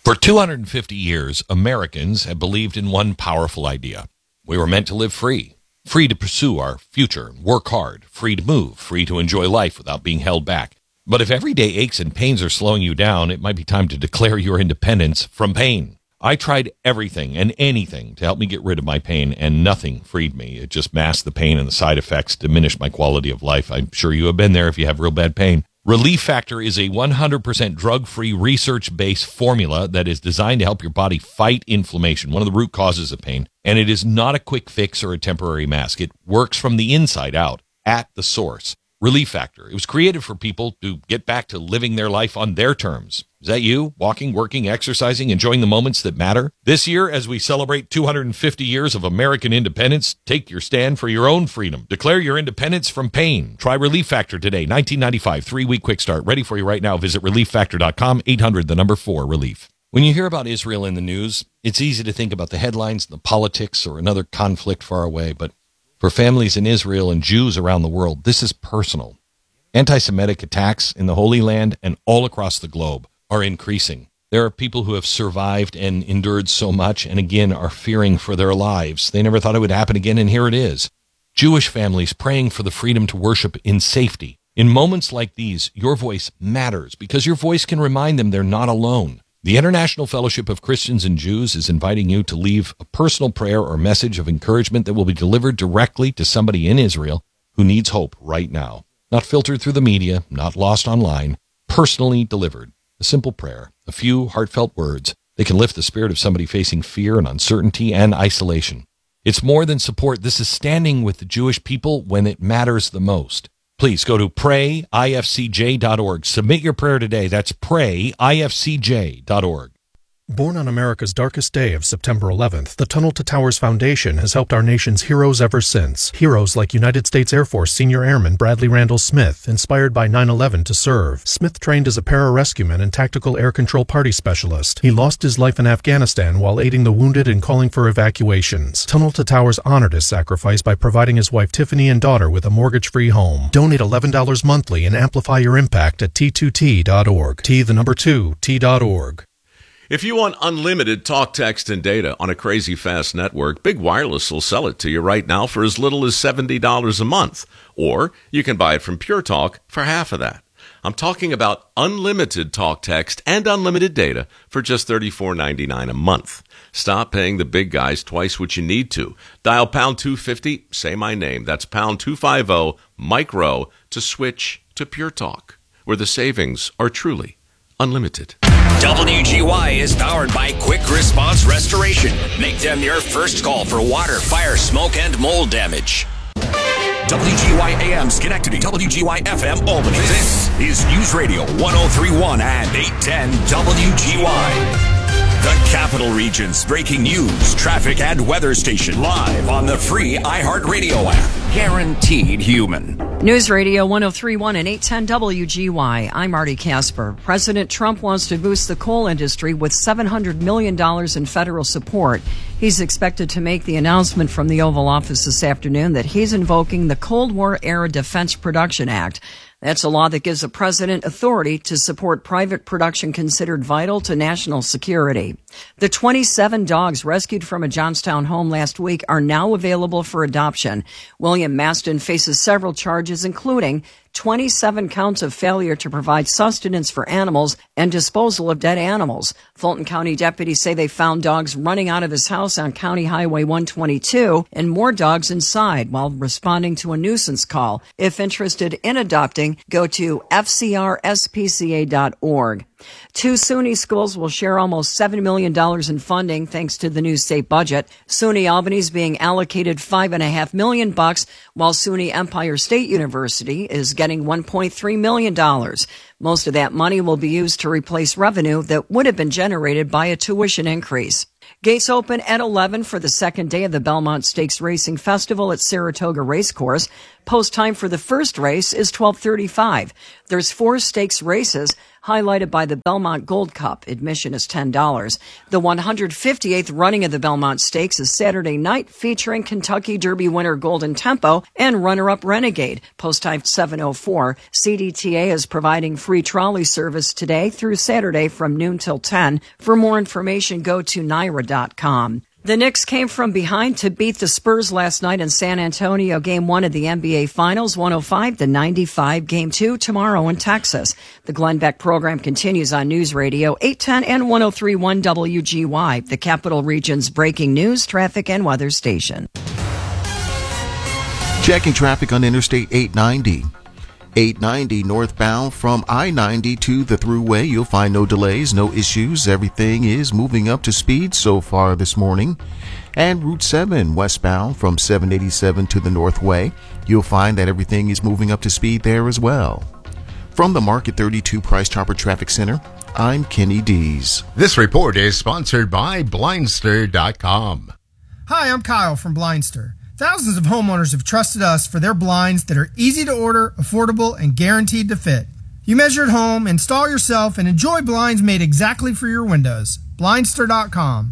For 250 years, Americans have believed in one powerful idea. We were meant to live free. Free to pursue our future, work hard, free to move, free to enjoy life without being held back. But if everyday aches and pains are slowing you down, it might be time to declare your independence from pain. I tried everything and anything to help me get rid of my pain, and nothing freed me. It just masked the pain, and the side effects diminished my quality of life. I'm sure you have been there if you have real bad pain. Relief Factor is a 100% drug-free, research-based formula that is designed to help your body fight inflammation, one of the root causes of pain. And it is not a quick fix or a temporary mask. It works from the inside out, at the source. Relief Factor. It was created for people to get back to living their life on their terms. Is that you? Walking, working, exercising, enjoying the moments that matter? This year, as we celebrate 250 years of American independence, take your stand for your own freedom. Declare your independence from pain. Try Relief Factor today. 1995, 3-week quick start. Ready for you right now. Visit relieffactor.com, 800-4-RELIEF. When you hear about Israel in the news, it's easy to think about the headlines, the politics, or another conflict far away, but for families in Israel and Jews around the world, this is personal. Anti-Semitic attacks in the Holy Land and all across the globe are increasing. There are people who have survived and endured so much and again are fearing for their lives. They never thought it would happen again, and here it is. Jewish families praying for the freedom to worship in safety. In moments like these, your voice matters because your voice can remind them they're not alone. The International Fellowship of Christians and Jews is inviting you to leave a personal prayer or message of encouragement that will be delivered directly to somebody in Israel who needs hope right now. Not filtered through the media, not lost online, personally delivered. A simple prayer, a few heartfelt words. They can lift the spirit of somebody facing fear and uncertainty and isolation. It's more than support. This is standing with the Jewish people when it matters the most. Please go to prayifcj.org. Submit your prayer today. That's prayifcj.org. Born on America's darkest day of September 11th, the Tunnel to Towers Foundation has helped our nation's heroes ever since. Heroes like United States Air Force Senior Airman Bradley Randall Smith, inspired by 9/11 to serve. Smith trained as a pararescueman and tactical air control party specialist. He lost his life in Afghanistan while aiding the wounded and calling for evacuations. Tunnel to Towers honored his sacrifice by providing his wife Tiffany and daughter with a mortgage-free home. Donate $11 monthly and amplify your impact at T2T.org. T2T.org. If you want unlimited talk, text, and data on a crazy fast network, Big Wireless will sell it to you right now for as little as $70 a month. Or you can buy it from Pure Talk for half of that. I'm talking about unlimited talk, text, and unlimited data for just $34.99 a month. Stop paying the big guys twice what you need to. Dial pound 250, say my name. That's pound 250, micro, to switch to Pure Talk, where the savings are truly unlimited. WGY is powered by Quick Response Restoration. Make them your first call for water, fire, smoke, and mold damage. WGY AM Schenectady, WGY FM Albany. This is News Radio 1031 and 810 WGY. The Capital Region's breaking news, traffic, and weather station live on the free iHeartRadio app. Guaranteed human. News Radio 1031 and 810 WGY. I'm Marty Casper. President Trump wants to boost the coal industry with $700 million in federal support. He's expected to make the announcement from the Oval Office this afternoon that he's invoking the Cold War-era Defense Production Act. That's a law that gives the president authority to support private production considered vital to national security. The 27 dogs rescued from a Johnstown home last week are now available for adoption. William Maston faces several charges, including 27 counts of failure to provide sustenance for animals and disposal of dead animals. Fulton County deputies say they found dogs running out of his house on County Highway 122 and more dogs inside while responding to a nuisance call. If interested in adopting, go to fcrspca.org. Two SUNY schools will share almost $7 million in funding thanks to the new state budget. SUNY Albany is being allocated $5.5 million, while SUNY Empire State University is getting $1.3 million. Most of that money will be used to replace revenue that would have been generated by a tuition increase. Gates open at 11 for the second day of the Belmont Stakes Racing Festival at Saratoga Racecourse. Post time for the first race is 12:35. There's 4 stakes races, highlighted by the Belmont Gold Cup. Admission is $10. The 158th running of the Belmont Stakes is Saturday night, featuring Kentucky Derby winner Golden Tempo and runner-up Renegade. Post time 7:04. CDTA is providing free trolley service today through Saturday from noon till 10. For more information, go to NYRA.com. The Knicks came from behind to beat the Spurs last night in San Antonio. Game 1 of the NBA Finals, 105-95. Game 2 tomorrow in Texas. The Glenn Beck program continues on News Radio 810 and 103.1 WGY, the Capital Region's breaking news, traffic, and weather station. Checking traffic on Interstate 890. 890 northbound from I-90 to the Thruway. You'll find no delays, no issues. Everything is moving up to speed so far this morning. And Route 7 westbound from 787 to the Northway. You'll find that everything is moving up to speed there as well. From the Market 32 Price Chopper Traffic Center, I'm Kenny Dees. This report is sponsored by Blindster.com. Hi, I'm Kyle from Blindster. Thousands of homeowners have trusted us for their blinds that are easy to order, affordable, and guaranteed to fit. You measure at home, install yourself, and enjoy blinds made exactly for your windows. Blindster.com.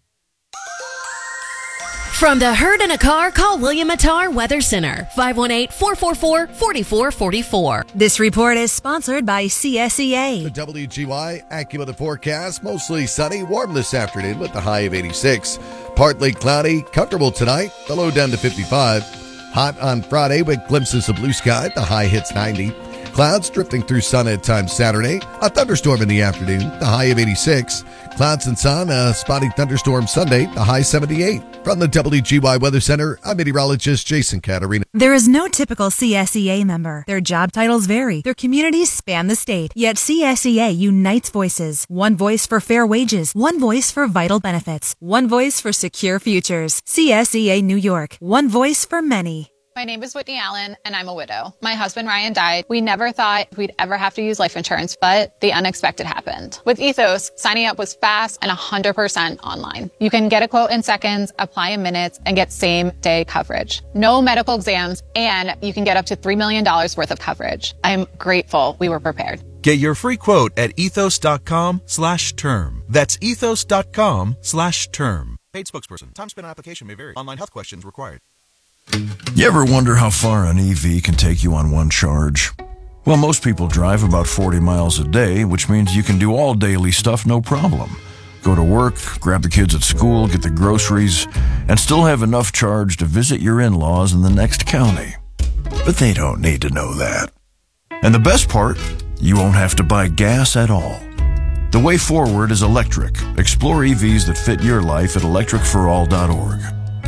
From the herd in a car, call William Attar Weather Center, 518-444-4444. This report is sponsored by CSEA. The WGY AccuWeather forecast, mostly sunny, warm this afternoon with the high of 86. Partly cloudy, comfortable tonight, the low down to 55. Hot on Friday with glimpses of blue sky, the high hits 90. Clouds drifting through sun at times Saturday. A thunderstorm in the afternoon, the high of 86. Clouds and sun, a spotty thunderstorm Sunday, the high 78. From the WGY Weather Center, I'm meteorologist Jason Caterina. There is no typical CSEA member. Their job titles vary. Their communities span the state. Yet CSEA unites voices. One voice for fair wages. One voice for vital benefits. One voice for secure futures. CSEA New York. One voice for many. My name is Whitney Allen, and I'm a widow. My husband, Ryan, died. We never thought we'd ever have to use life insurance, but the unexpected happened. With Ethos, signing up was fast and 100% online. You can get a quote in seconds, apply in minutes, and get same-day coverage. No medical exams, and you can get up to $3 million worth of coverage. I'm grateful we were prepared. Get your free quote at ethos.com/term. That's ethos.com/term. Paid spokesperson. Time spent on application may vary. Online health questions required. You ever wonder how far an EV can take you on one charge? Well, most people drive about 40 miles a day, which means you can do all daily stuff no problem. Go to work, grab the kids at school, get the groceries, and still have enough charge to visit your in-laws in the next county. But they don't need to know that. And the best part, you won't have to buy gas at all. The way forward is electric. Explore EVs that fit your life at electricforall.org.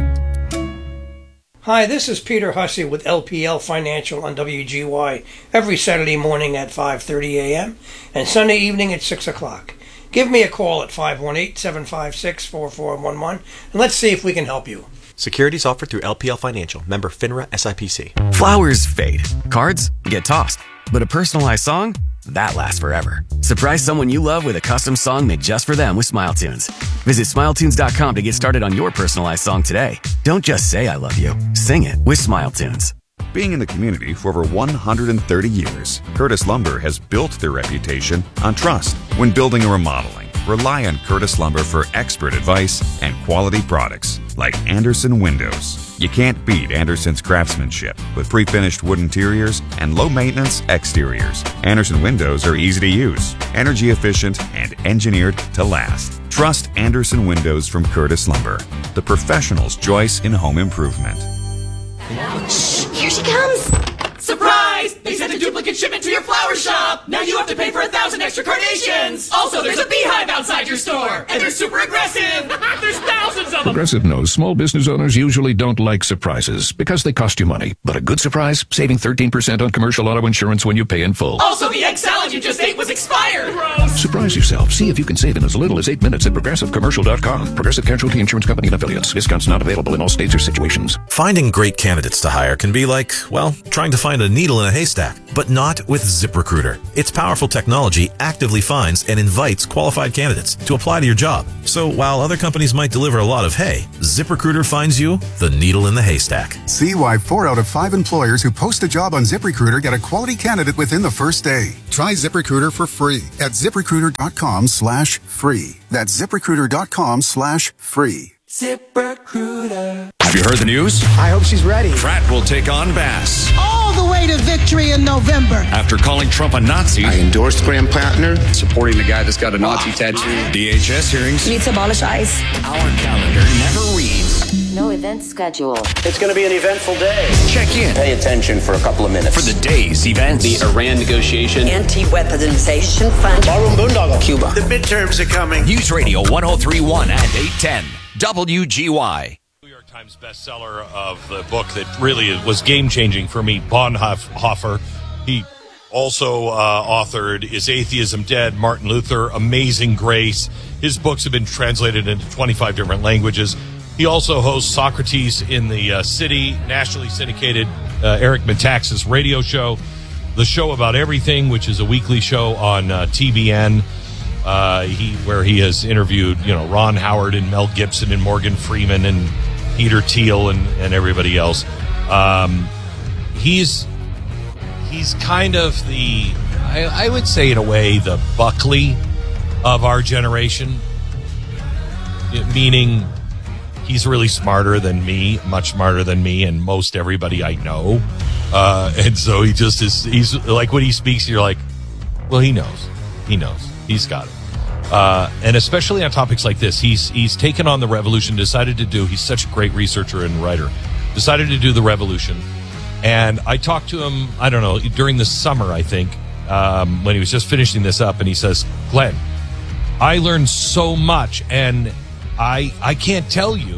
Hi, this is Peter Hussey with LPL Financial on WGY every Saturday morning at 5:30 a.m. and Sunday evening at 6 o'clock. Give me a call at 518-756-4411 and let's see if we can help you. Securities offered through LPL Financial, member FINRA SIPC. Flowers fade, cards get tossed, but a personalized song, that lasts forever. Surprise someone you love with a custom song made just for them with SmileTunes. Visit SmileTunes.com to get started on your personalized song today. Don't just say I love you. Sing it with SmileTunes. Being in the community for over 130 years, Curtis Lumber has built their reputation on trust. When building or remodeling, rely on Curtis Lumber for expert advice and quality products like Anderson Windows. You can't beat Anderson's craftsmanship with pre-finished wood interiors and low-maintenance exteriors. Anderson Windows are easy to use, energy efficient, and engineered to last. Trust Anderson Windows from Curtis Lumber, the professional's choice in home improvement. Shh, here she comes! Surprise! They sent a duplicate shipment to your flower shop! Now you have to pay for 1,000 extra carnations! Also, there's a beehive outside your store! And they're super aggressive! There's thousands of them! Progressive knows small business owners usually don't like surprises because they cost you money. But a good surprise? Saving 13% on commercial auto insurance when you pay in full. Also, the egg salad you just ate was expired! Gross! Surprise yourself. See if you can save in as little as 8 minutes at ProgressiveCommercial.com. Progressive Casualty Insurance Company and Affiliates. Discounts not available in all states or situations. Finding great candidates to hire can be like, well, trying to find a needle in a haystack, but not with ZipRecruiter. Its powerful technology actively finds and invites qualified qualified candidates to apply to your job. So while other companies might deliver a lot of hay, ZipRecruiter finds you the needle in the haystack. See why 4 out of 5 employers who post a job on ZipRecruiter get a quality candidate within the first day. Try ZipRecruiter for free at ZipRecruiter.com/free. That's ZipRecruiter.com/free. ZipRecruiter. Have you heard the news? I hope she's ready. Pratt will take on Bass. All the way to victory in November. After calling Trump a Nazi. I endorsed Graham Plattner, supporting the guy that's got a Nazi tattoo. DHS hearings. We need to abolish ICE. Our calendar never reads. No event schedule. It's going to be an eventful day. Check in. Pay attention for a couple of minutes. For the day's events. The Iran negotiation. Anti-weaponization fund. Barroom Boondoggle. Cuba. The midterms are coming. News Radio 103.1 and 810. WGY. New York Times bestseller of the book that really was game-changing for me, Bonhoeffer. He also authored Is Atheism Dead? Martin Luther, Amazing Grace. His books have been translated into 25 different languages. He also hosts Socrates in the City, nationally syndicated Eric Metaxas radio show, The Show About Everything, which is a weekly show on TBN. Where he has interviewed, Ron Howard and Mel Gibson and Morgan Freeman and Peter Thiel and everybody else. He's kind of I would say in a way, the Buckley of our generation, meaning he's really smarter than me, much smarter than me and most everybody I know. And so he just is, he's like, when he speaks, you're like, well, he knows. He's got it. And especially on topics like this, he's taken on the revolution, he's such a great researcher and writer, decided to do the revolution. And I talked to him, I don't know, during the summer, I think, when he was just finishing this up, and he says, Glenn, I learned so much, and I can't tell you.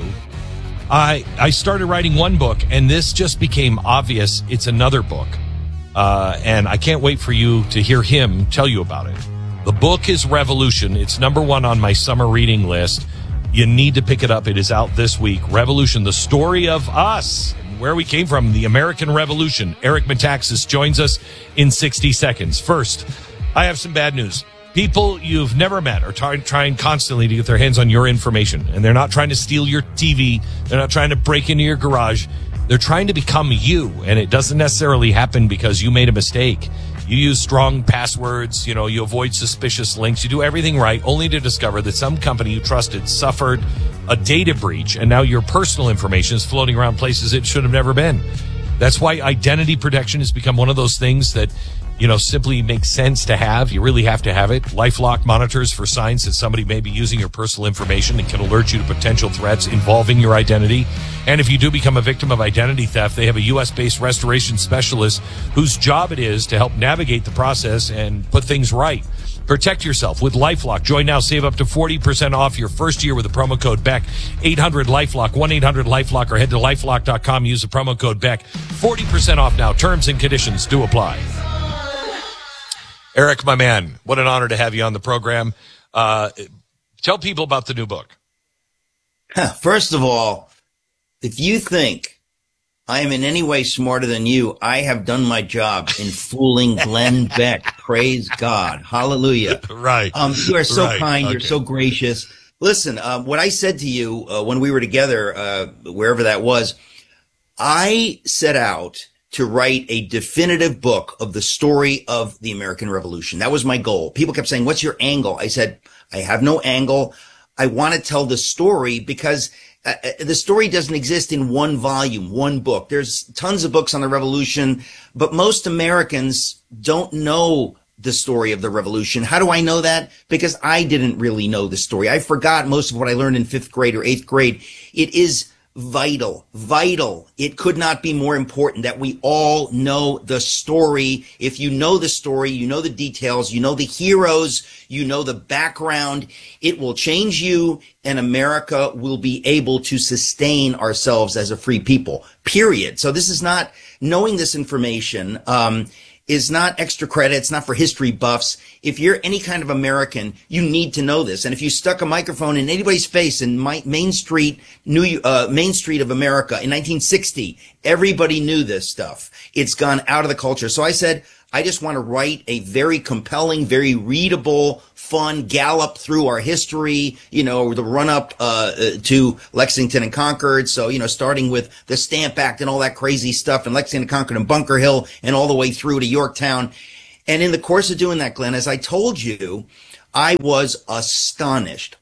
I started writing one book, and this just became obvious it's another book. And I can't wait for you to hear him tell you about it. The book is Revolution. It's number 1 on my summer reading list. You need to pick it up. It is out this week. Revolution, the story of us, where we came from, the American Revolution. Eric Metaxas joins us in 60 seconds. First, I have some bad news. People you've never met are trying constantly to get their hands on your information, and they're not trying to steal your TV. They're not trying to break into your garage. They're trying to become you, and it doesn't necessarily happen because you made a mistake. You use strong passwords, you avoid suspicious links, you do everything right, only to discover that some company you trusted suffered a data breach, and now your personal information is floating around places it should have never been. That's why identity protection has become one of those things that, simply makes sense to have. You really have to have it. LifeLock monitors for signs that somebody may be using your personal information and can alert you to potential threats involving your identity. And if you do become a victim of identity theft, they have a U.S.-based restoration specialist whose job it is to help navigate the process and put things right. Protect yourself with LifeLock. Join now. Save up to 40% off your first year with the promo code BECK. 800-LifeLock, 1-800-LifeLock, or head to LifeLock.com. Use the promo code BECK. 40% off now. Terms and conditions do apply. Eric, my man, what an honor to have you on the program. Tell people about the new book. First of all, if you think I am in any way smarter than you, I have done my job in fooling Glenn Beck. Praise God. Hallelujah. Right. You are so right. kind. Okay. You're so gracious. Listen, what I said to you when we were together, wherever that was, I set out to write a definitive book of the story of the American Revolution. That was my goal. People kept saying, what's your angle? I said, I have no angle. I want to tell the story because the story doesn't exist in one volume, one book. There's tons of books on the revolution, but most Americans don't know the story of the revolution. How do I know that? Because I didn't really know the story. I forgot most of what I learned in 5th grade or 8th grade. It is vital. It could not be more important that we all know the story. If you know the story, you know the details, you know the heroes, you know the background, it will change you, and America will be able to sustain ourselves as a free people, period. So this is not, knowing this information is not extra credit. It's not for history buffs. If you're any kind of American, you need to know this. And if you stuck a microphone in anybody's face in Main Street of America in 1960, everybody knew this stuff. It's gone out of the culture. So I said, I just want to write a very compelling, very readable, fun gallop through our history, the run up to Lexington and Concord. So, starting with the Stamp Act and all that crazy stuff, and Lexington, Concord, and Bunker Hill, and all the way through to Yorktown. And in the course of doing that, Glenn, as I told you, I was astonished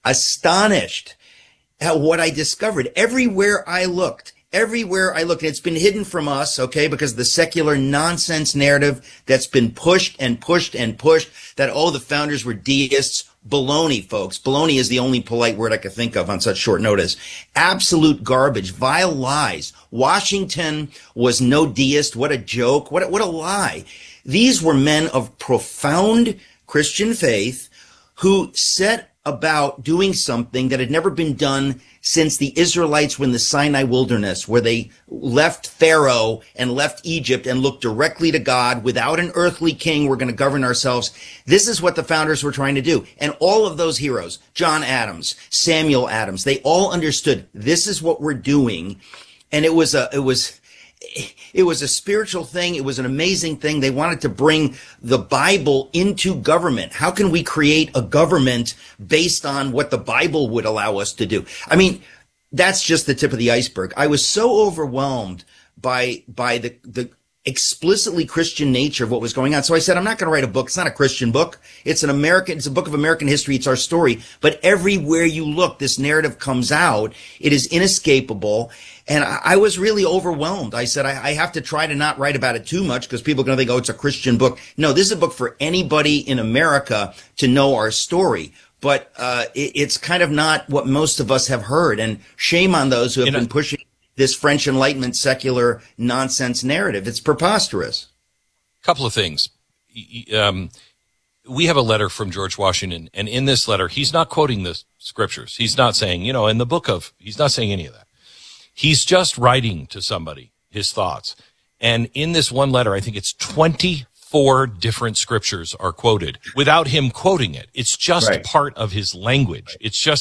at what I discovered. Everywhere I looked, it's been hidden from us, okay, because the secular nonsense narrative that's been pushed and pushed and pushed, that, the founders were deists. Baloney, folks. Baloney is the only polite word I could think of on such short notice. Absolute garbage, vile lies. Washington was no deist. What a joke. What a lie. These were men of profound Christian faith who set about doing something that had never been done since the Israelites were in the Sinai wilderness, where they left Pharaoh and left Egypt and looked directly to God. Without an earthly king, we're going to govern ourselves. This is what the founders were trying to do. And all of those heroes, John Adams, Samuel Adams, they all understood this is what we're doing. And it was a spiritual thing. It was an amazing thing. They wanted to bring the Bible into government. How can we create a government based on what the Bible would allow us to do? I mean, that's just the tip of the iceberg. I was so overwhelmed by the explicitly Christian nature of what was going on. So I said, I'm not going to write a book. It's not a Christian book. It's a book of American history. It's our story. But everywhere you look, this narrative comes out. It is inescapable. And I was really overwhelmed. I said, I have to try to not write about it too much because people are going to think, it's a Christian book. No, this is a book for anybody in America to know our story. But it's kind of not what most of us have heard. And shame on those who have been pushing this French Enlightenment secular nonsense narrative. It's preposterous. Couple of things. We have a letter from George Washington, and in this letter, he's not quoting the scriptures. He's not saying, in the book of, he's not saying any of that. He's just writing to somebody his thoughts. And in this one letter, I think it's 24 different scriptures are quoted without him quoting it. It's just part of his language.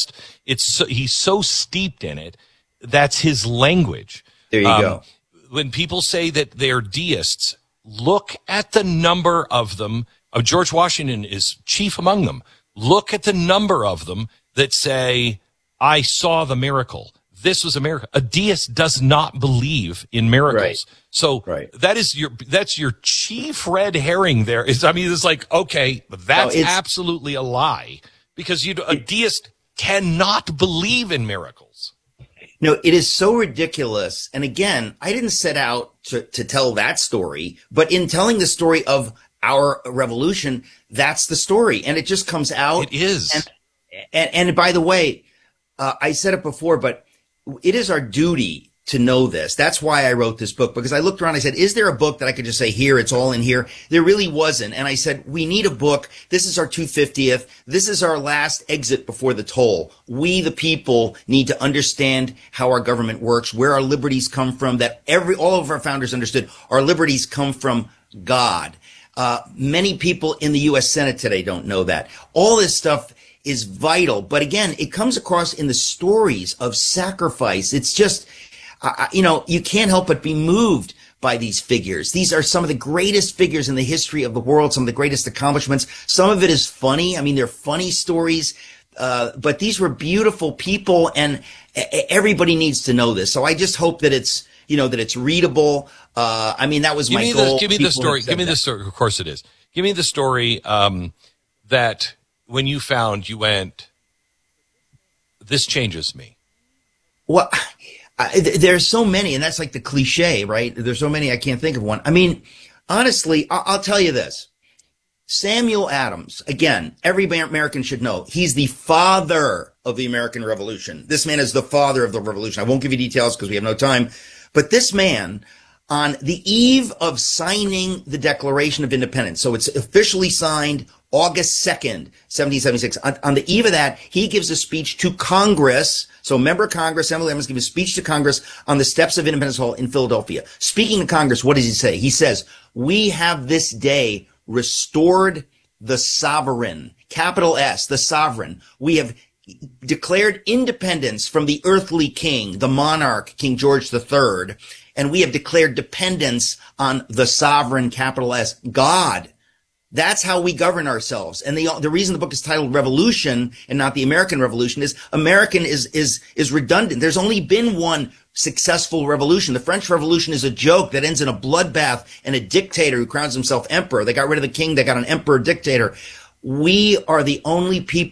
He's so steeped in it. That's his language. There you go. When people say that they're deists, look at the number of them. George Washington is chief among them. Look at the number of them that say, I saw the miracle. This was a miracle. A deist does not believe in miracles. Right. So that's your chief red herring there. It's like, okay, that's absolutely a lie because a deist cannot believe in miracles. No, it is so ridiculous. And again, I didn't set out to tell that story, but in telling the story of our revolution, that's the story. And it just comes out. It is. And by the way, I said it before, but it is our duty to know this. That's why I wrote this book, because I looked around, I said, is there a book that I could just say, here, it's all in here? There really wasn't. And I said, we need a book. This is our 250th. This is our last exit before the toll. We, the people, need to understand how our government works, where our liberties come from, that all of our founders understood our liberties come from God. Many people in the U.S. Senate today don't know that. All this stuff is vital. But again, it comes across in the stories of sacrifice. It's just, you can't help but be moved by these figures. These are some of the greatest figures in the history of the world, some of the greatest accomplishments. Some of it is funny. They're funny stories. But these were beautiful people, and everybody needs to know this. So I just hope that it's, that it's readable. That was my goal. Give me the story. Give me the story. Of course it is. Give me the story, that when you found, you went, this changes me. Well, there's so many, and that's like the cliche, right? There's so many, I can't think of one. Honestly, I'll tell you this. Samuel Adams, again, every American should know, he's the father of the American Revolution. This man is the father of the revolution. I won't give you details because we have no time. But this man, on the eve of signing the Declaration of Independence, so it's officially signed August 2nd, 1776. On the eve of that, he gives a speech to Congress. So a member of Congress, Samuel Adams, gives a speech to Congress on the steps of Independence Hall in Philadelphia. Speaking to Congress, what does he say? He says, we have this day restored the sovereign, capital S, the sovereign. We have declared independence from the earthly king, the monarch, King George III, and we have declared dependence on the sovereign, capital S, God. That's how we govern ourselves. And the reason the book is titled Revolution and not the American Revolution is American is redundant. There's only been one successful revolution. The French Revolution is a joke that ends in a bloodbath and a dictator who crowns himself emperor. They got rid of the king. They got an emperor dictator. We are the only people